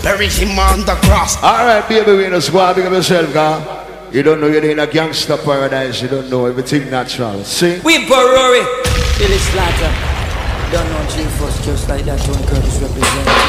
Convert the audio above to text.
Bury him on the cross. Alright, baby, we just go out, pick up yourself, girl. You don't know you're in a gangster paradise. You don't know everything natural. See? We Barori. Billy Slater. Don't know G-Force just like that. Tony Curtis represents.